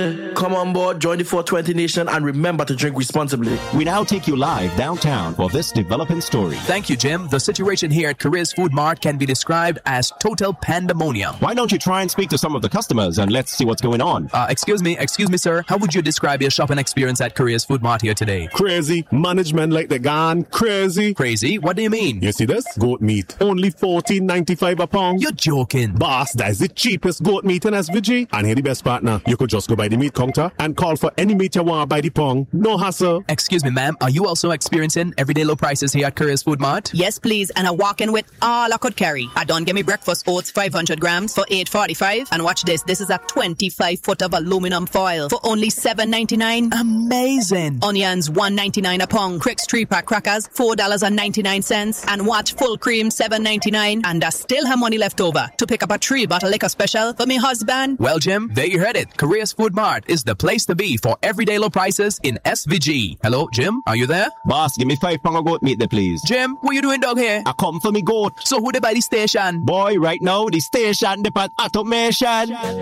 Come on board, join the 420 Nation, and remember to drink responsibly. We now take you live downtown for this developing story. Thank you, Jim. The situation here at Korea's Food Mart can be described as total pandemonium. Why don't you try and speak to some of the customers and let's see what's going on? Excuse me, sir. How would you describe your shopping experience at Korea's Food Mart here today? Crazy. Management like they gone crazy. Crazy? What do you mean? You see this? Goat meat. Only $14.95 a pound. You're joking. Boss, that is the cheapest goat meat in SVG. And here the best partner. You could just go by the meat counter and call for any meat you want by the pound. No hassle. Excuse me, ma'am. Are you also experiencing everyday low prices here at Korea's Food Mart? Yes, please. And I walk in with all I could carry. I done give me breakfast oats 500 grams for $8.45. And watch this. This is a 25-foot of aluminum foil for only $7.99. Amazing. Onions $1.99 a pound. Crick's 3-pack crackers $4.99. And watch full cream $7.99. And I still have money left over to pick up a 3-bottle liquor special for me husband. Well, Jim, there you heard it. Korea's Food Mart is the place to be for everyday low prices in SVG. Hello, Jim? Are you there? Boss, give me 5 pounds of goat meat there, please. Jim, what you doing down here? I come for me goat. So who they by the station? Boy, right now, the station depart automation.